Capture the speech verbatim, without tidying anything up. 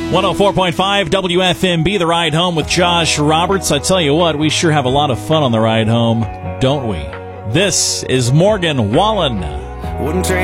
one oh four point five W F M B, The Ride Home with Josh Roberts. I tell you what, we sure have a lot of fun on the ride home, don't we? This is Morgan Wallen. Wouldn't trade